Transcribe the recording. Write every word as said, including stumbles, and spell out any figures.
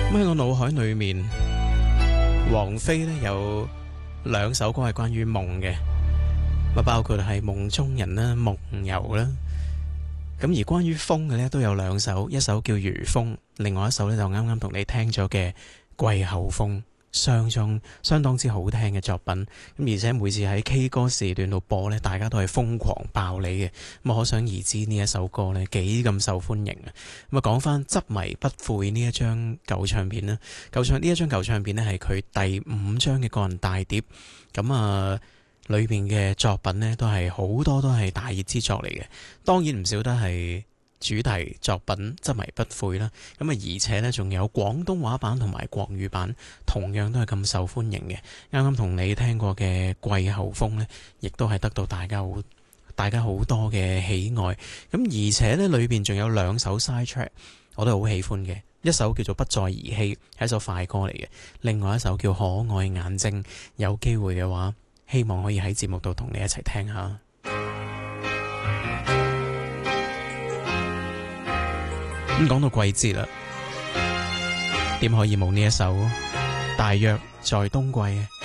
咁喺我腦海裏面，王菲咧有兩首歌係關於夢嘅，咁包括係夢中人啦、夢遊啦。咁而關於風嘅咧都有兩首，一首叫如風，另外一首咧就啱啱同你聽咗嘅季候風，相中相當之好聽嘅作品。咁而且每次喺 K 歌時段度播咧，大家都係瘋狂爆你嘅。咁可想而知呢一首歌咧幾咁受歡迎啊！咁啊講翻執迷不悔呢一張舊唱片啦，舊唱呢一張舊唱片咧係佢第五張嘅個人大碟。咁啊裏邊嘅作品呢，都係好多都係大熱之作嚟嘅，當然唔少得係主題作品執迷不悔啦。咁啊，而且呢，仲有廣東話版同埋國語版，同樣都係咁受歡迎嘅。啱啱同你聽過嘅季候風呢，亦都係得到大家好大家好多嘅喜愛。咁而且呢，裏邊仲有兩首 side track，我都好喜歡嘅。一首叫做不再兒戲，係一首快歌嚟嘅；另外一首叫可愛眼睛。有機會嘅話，希望可以喺節目度同你一齊聽下。咁講到季節啦，點可以冇呢一首？大約在冬季。